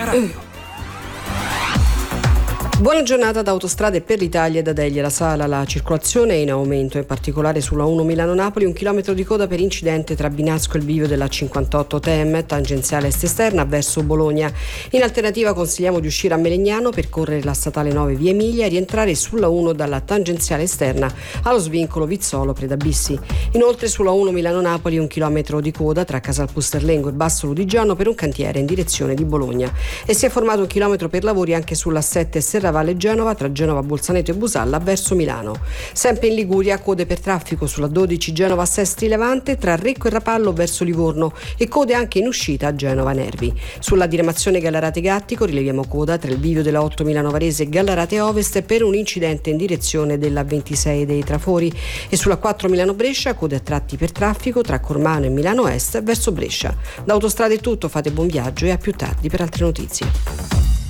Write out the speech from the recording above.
Radio. Buona giornata da Autostrade per l'Italia e da Degli alla Sala. La circolazione è in aumento, in particolare sulla 1 Milano-Napoli, 1 chilometro di coda per incidente tra Binasco e il bivio della 58 TEM, tangenziale est-esterna verso Bologna. In alternativa consigliamo di uscire a Melegnano, percorrere la statale 9 via Emilia e rientrare sulla 1 dalla tangenziale esterna allo svincolo Vizzolo-Predabissi. Inoltre sulla 1 Milano-Napoli 1 chilometro di coda tra Casal Pusterlengo e Basso Lodigiano per un cantiere in direzione di Bologna. E si è formato 1 chilometro per lavori anche sulla 7 Serravalle Genova tra Genova Bolzaneto e Busalla verso Milano. Sempre in Liguria code per traffico sulla 12 Genova Sestri Levante tra Recco e Rapallo verso Livorno e code anche in uscita a Genova Nervi. Sulla diramazione Gallarate Gattico rileviamo coda tra il bivio della 8 Milano Varese e Gallarate Ovest per un incidente in direzione della 26 dei Trafori e sulla 4 Milano Brescia code a tratti per traffico tra Cormano e Milano Est verso Brescia. Da Autostrade è tutto, fate buon viaggio e a più tardi per altre notizie.